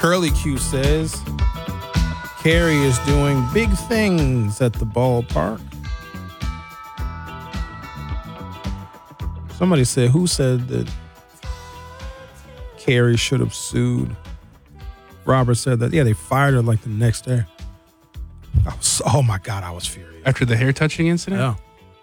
Curly Q says, Carrie is doing big things at the ballpark. Somebody said, who said that Carrie should have sued? Robert said that, yeah, they fired her like the next day. Oh my God, I was furious. After the hair touching incident? Yeah.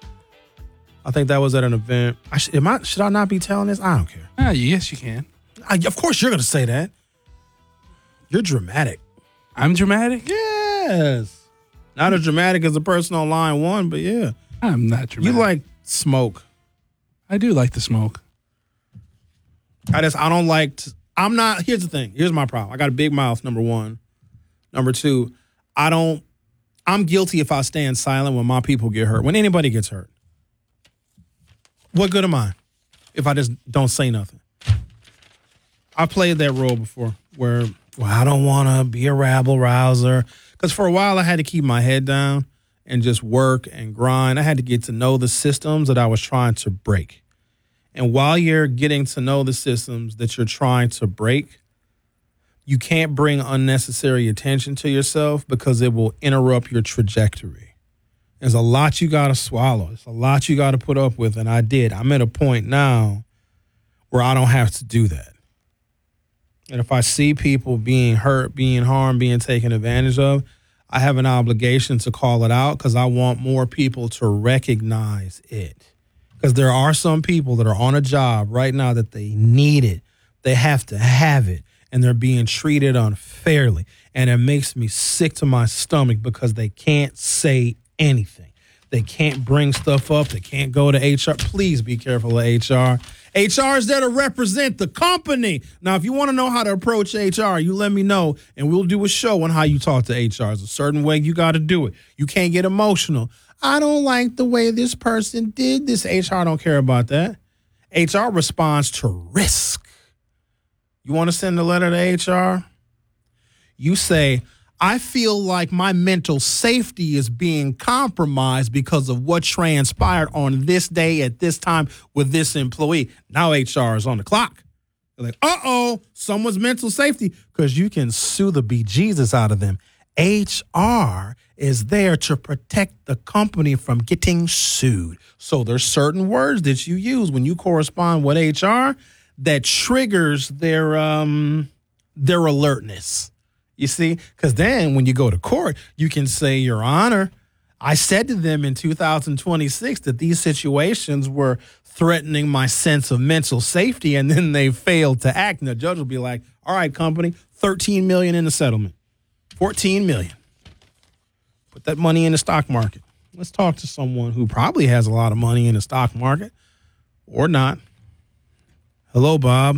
I think that was at an event. Should I not be telling this? I don't care. Yes, you can. Of course you're going to say that. You're dramatic. I'm dramatic? Yes. Not as dramatic as the person on line one, but yeah. I'm not dramatic. You like smoke. I do like the smoke. Here's the thing. Here's my problem. I got a big mouth, number one. Number two, I'm guilty if I stand silent when my people get hurt, when anybody gets hurt. What good am I if I just don't say nothing? I played that role before where, I don't want to be a rabble-rouser. Because for a while, I had to keep my head down and just work and grind. I had to get to know the systems that I was trying to break. And while you're getting to know the systems that you're trying to break, you can't bring unnecessary attention to yourself because it will interrupt your trajectory. There's a lot you got to swallow. There's a lot you got to put up with, and I did. I'm at a point now where I don't have to do that. And if I see people being hurt, being harmed, being taken advantage of, I have an obligation to call it out because I want more people to recognize it. Because there are some people that are on a job right now that they need it. They have to have it. And they're being treated unfairly. And it makes me sick to my stomach because they can't say anything. They can't bring stuff up. They can't go to HR. Please be careful of HR. HR is there to represent the company. Now, if you want to know how to approach HR, you let me know, and we'll do a show on how you talk to HR. There's a certain way you got to do it. You can't get emotional. I don't like the way this person did this. HR don't care about that. HR responds to risk. You want to send a letter to HR? You say, I feel like my mental safety is being compromised because of what transpired on this day at this time with this employee. Now HR is on the clock. They're like, someone's mental safety, because you can sue the bejesus out of them. HR is there to protect the company from getting sued. So there's certain words that you use when you correspond with HR that triggers their alertness. You see? Because then when you go to court, you can say, Your Honor, I said to them in 2026 that these situations were threatening my sense of mental safety, and then they failed to act. And the judge will be like, all right, company, $13 million in the settlement, $14 million. Put that money in the stock market. Let's talk to someone who probably has a lot of money in the stock market or not. Hello, Bob.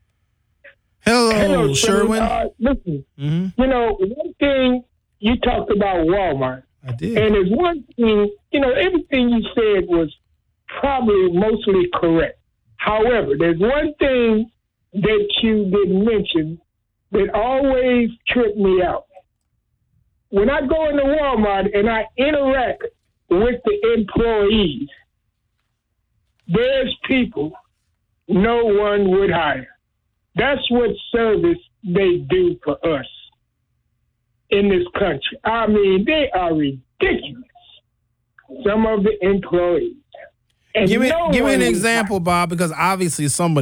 Hello, Sherwin. Listen, one thing you talked about Walmart. I did. And there's one thing, everything you said was probably mostly correct. However, there's one thing that you didn't mention that always tripped me out. When I go into Walmart and I interact with the employees, there's people no one would hire. That's what service they do for us in this country. I mean, they are ridiculous, some of the employees. And give me an example, Bob, because obviously somebody